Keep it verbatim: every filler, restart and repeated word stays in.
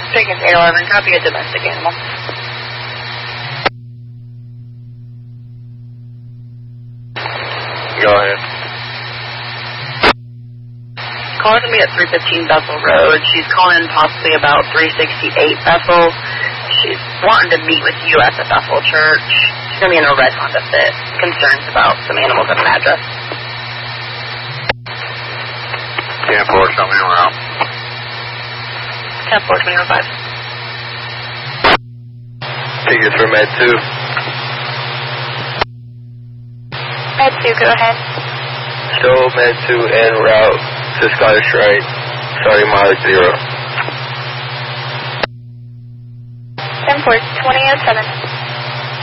Chicken eight eleven, copy a domestic animal. Go ahead. Calling me at three fifteen Bethel Road. She's calling possibly about three sixty-eight Bethel. She's wanting to meet with you at the Bethel Church. She's going to be in a red Honda Fit. Concerns about some animals at an address. ten four, show me around. ten four, twenty oh five. Tickets for Med two. Med two, go ahead. Show Med two en route to Scottish Rite, starting mileage zero. ten four, twenty oh seven.